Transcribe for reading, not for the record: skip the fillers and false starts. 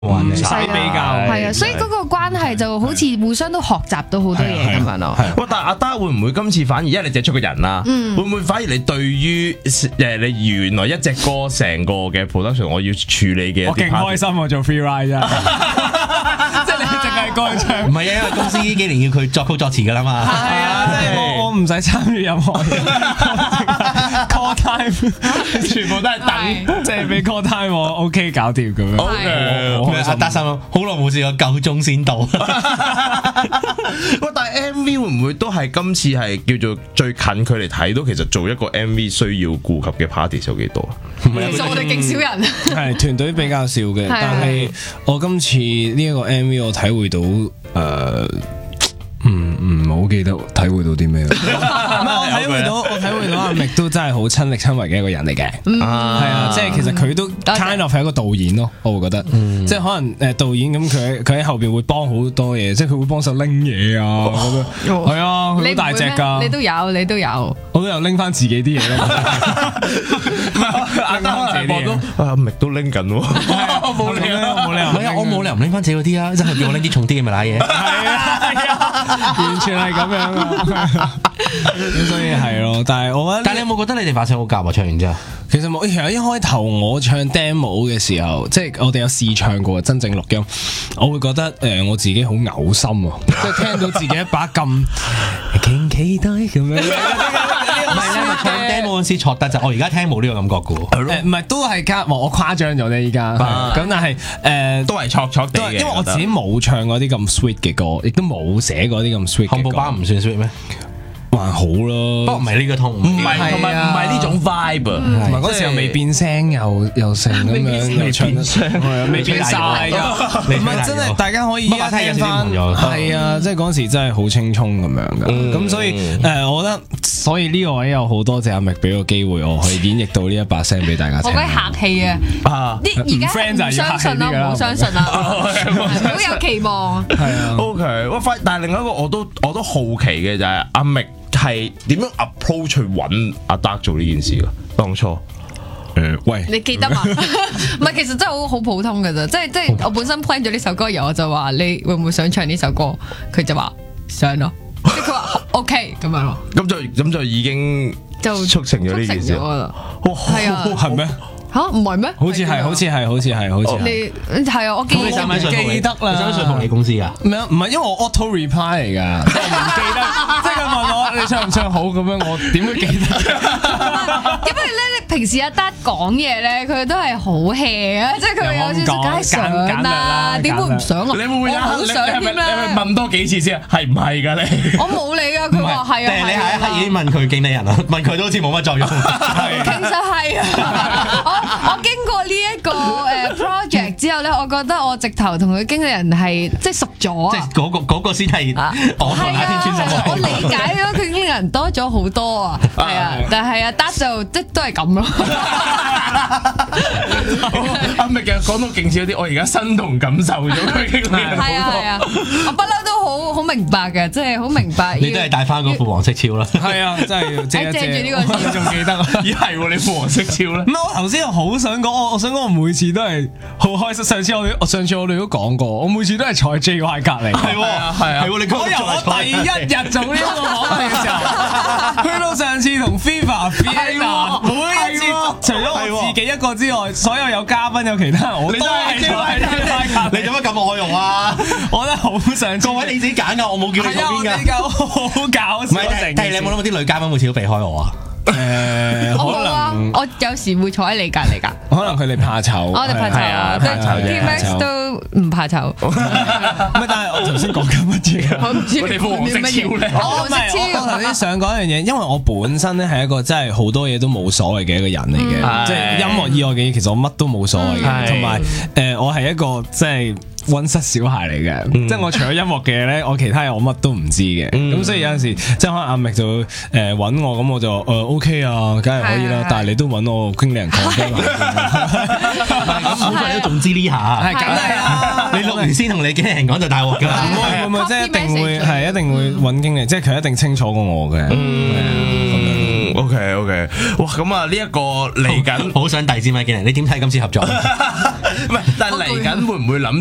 唔使比較， 係啊，所以嗰個關係就好似互相都學習到好多嘢咁樣咯。 喂，但係阿德會唔會今次反而，因為你借出個人啦，會唔會反而你對於你原來一隻歌成個嘅 production，我要處理嘅， 我勁開心我做 free ride 啫，即係你淨係歌唱， 唔係啊，因為公司呢幾年要佢作曲作詞噶啦嘛。 係啊，即係我唔使參與任何嘢，call time 全部都係等，即係俾 call time 我 OK 搞掂咁樣。 OK， 阿德心好耐冇試過夠鐘先到。 喂，但係 MV 會唔會都係今次係叫做最近距離睇到，其實做一個 MV 需要顧及嘅 party 有幾多啊？ 其實我哋勁少人， 係團隊比較少嘅，但係我今次呢一個 MV 我體會到唔好記得體會到啲咩。我體會到阿覓都真係好親力親為嘅一個人嚟嘅，係啊，即係其實佢都 kind of 係一個導演咯，我會覺得，即係可能導演咁佢喺後邊會幫好多嘢，即係佢會幫手拎嘢啊，係啊，佢好大隻噶， 你都有， 我都有拎翻自己啲嘢咯， 阿覓都拎緊喎， 冇理由， 我冇理由唔拎翻自己嗰啲啊，真係叫我拎啲重啲嘅咪瀨嘢， 係啊，完全係咁樣啊，咁所以係咯，但係我覺得， 但係你有冇覺得你哋把聲好夾啊？唱完之後， 其實冇，其實一開頭我唱 demo 嘅時候，即係我哋有試唱過真正錄音，我會覺得我自己好嘔心啊，即係聽到自己一把咁勁期待咁樣。 唔係咧，唱 demo 嗰時錯得就，我而家聽冇呢個感覺嘅。 唔係都係我誇張咗咧，依家咁，但係都係錯地嘅， 因為我自己冇唱嗰啲咁 sweet 嘅歌，亦都冇寫嗰啲咁 sweet 嘅歌。 漢堡包唔算 sweet 咩？ 還好咯， 不過唔係呢個痛， 唔係同埋唔係呢種 vibe， 同埋嗰時候未變聲又成咁樣，又唱得未變晒㗎，唔係真係大家可以聽翻，係啊，即係嗰時真係好青葱咁樣㗎，咁所以我覺得，所以呢個位有好多謝阿覓俾個機會，我可以演繹到呢一把聲俾大家聽。 我鬼客氣啊！而家唔相信咯，唔好相信啊！好有期望。 係啊 ，OK，但係另外一個我都好奇嘅就係阿覓係點樣 approach 去揾阿德做呢件事㗎？當初喂， 你記得嘛？唔係，其實真係好普通㗎咋，即係我本身 plan 咗呢首歌，然後我就話你會唔會想唱呢首歌？佢就話想咯，即係佢話 OK 咁樣咯。 咁就已經就促成咗呢件事。 係啊， 係咩？ 吓唔係咩？ 好似係。 你係啊，我記得啦。 你想說服你公司㗎？ 唔係，因為我 auto reply 嚟㗎，即係唔記得，即係佢問我你唱唔唱好咁樣，我點會記得？ 因為咧，你平時阿德講嘢咧，佢都係好 hea 啊，即係佢有少少梗係想啦，點會唔想啊？ 你會唔會好想添啦？ 你問多幾次先啊？係唔係㗎你？ 我冇理㗎，佢話係啊。 你係刻意問佢經理人啊？問佢都好似冇乜作用。 其實係啊。我經過呢一個project 之後咧，我覺得我直頭同佢經理人係即係熟咗啊！ 即係嗰個先係我同阿天穿心。 我理解咗佢經理人多咗好多啊，係啊，但係阿德就即都係咁咯。 阿覓嘅講到勁少啲，我而家身同感受咗佢經理人好多。 係啊，我不嬲都好明白嘅，即係好明白。 你都係帶翻嗰副黃色超啦。 係啊，真係要借住呢個，你仲記得啊？ 咦係喎，你副黃色超咧？ 唔係，我頭先好想講，我想講我每次都係好開心。上次我哋都講過，我每次都係坐喺 J Y 隔離。 係啊， 我由我第一日做呢個訪問嘅時候，去到上次同 FIFA、每一次除咗我自己一個之外，所有有嘉賓有其他人，我都係坐喺 J Y 隔離。 你做乜咁愛用啊？ 我覺得好想各位你自己揀㗎，我冇叫你坐邊㗎。 好搞笑。 但係你有冇諗過啲女嘉賓每次都避開我啊？ 可能我有時會坐喺你隔離㗎。 可能佢哋怕醜， 我哋怕醜， 怕醜嘅 Max 都唔怕醜。 唔係，但係我頭先講緊乜嘢？ 我唔知你副黃色超咧。 我頭先想講一樣嘢，因為我本身咧係一個真係好多嘢都冇所謂嘅一個人嚟嘅，即係音樂以外嘅嘢，其實我乜都冇所謂嘅，同埋我係一個即係溫室小孩嚟嘅，即係我除咗音樂嘅嘢咧，我其他嘢我乜都唔知嘅，咁所以有陣時即係可能阿覓就揾我，咁我就OK 啊，梗係可以啦，但係你都揾我經理人講翻咁好快都總知呢下， 係梗係啦， 你錄完先同你經理人講就大鑊㗎啦， 唔會即係一定會揾經理，即係佢一定清楚過我嘅。 OK，哇，咁啊呢一個嚟緊， 好想遞支咪經理，你點睇今次合作？ 唔係，但係嚟緊會唔會諗